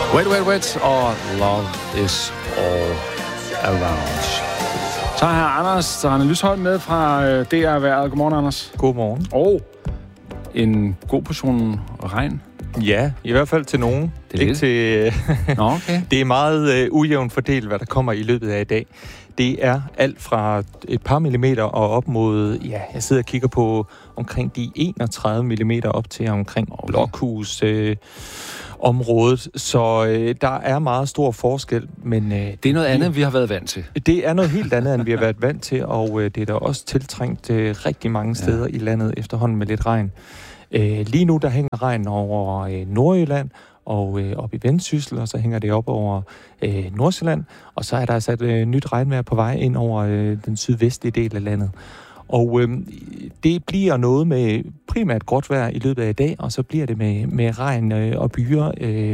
Wet, Wet, Wet og Love is All Around. Så har Anders Arne Lysholm med fra DR Vejret. Godmorgen, Anders. Godmorgen. Og en god portion regn. Ja, i hvert fald til nogen. Det er ikke til. Nå, okay. Det er meget ujævnt fordelt, hvad der kommer i løbet af i dag. Det er alt fra et par millimeter og op mod, ja, jeg sidder og kigger på omkring de 31 millimeter op til omkring Blokhus området. Så der er meget stor forskel, men det er noget andet, vi har været vant til. Det er noget helt andet, end vi har været vant til, og det er der også tiltrængt rigtig mange steder i landet efterhånden med lidt regn. Lige nu, der hænger regn over Nordjylland og op i Vendsyssel, og så hænger det op over Nordsjælland, og så er der altså et nyt regnvejr på vej ind over den sydvestlige del af landet. Og det bliver noget med primært gråt vejr i løbet af i dag, og så bliver det med regn og byer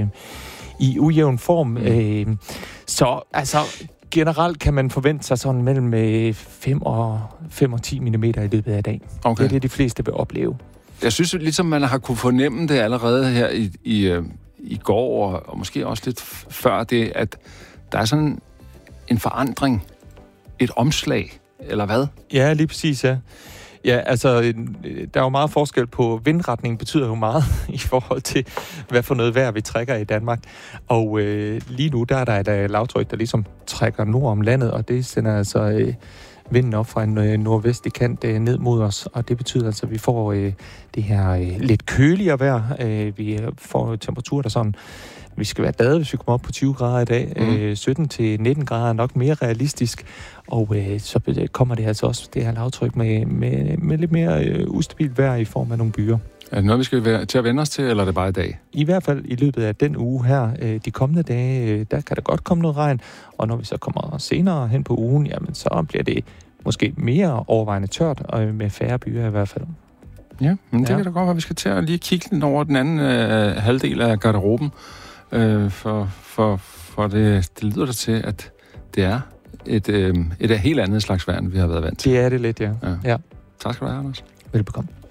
i ujævn form. Så altså generelt kan man forvente sig sådan mellem 5 og 10 mm i løbet af i dag. Okay. Det er det, de fleste vil opleve. Jeg synes ligesom, man har kunne fornemme det allerede her i går, og måske også lidt før det, at der er sådan en forandring, et omslag, eller hvad? Ja, lige præcis, ja. Ja, altså, der er jo meget forskel på vindretning, betyder jo meget i forhold til, hvad for noget vejr vi trækker i Danmark. Og lige nu, der er der et lavtryk, der ligesom trækker nord om landet, og det sender altså vinden op fra en nordvestlig kant ned mod os, og det betyder altså, at vi får det her lidt køligere vejr. Vi får temperaturer, der sådan, vi skal være bade, hvis vi kommer op på 20 grader i dag. 17 til 19 grader er nok mere realistisk, og så kommer det altså også det her lavtryk med lidt mere ustabilt vejr i form af nogle byer. Er det noget, vi skal til at vende os til, eller er det bare i dag? I hvert fald i løbet af den uge her, de kommende dage, der kan der godt komme noget regn, og når vi så kommer senere hen på ugen, jamen så bliver det måske mere overvejende tørt, og med færre byer i hvert fald. Ja, men det kan da godt være, vi skal til at lige kigge lidt over den anden halvdel af garderoben, for det lyder der til, at det er et helt andet slags vejr, end vi har været vant til. Det er det lidt, ja. Tak skal du have, Anders. Velbekomme.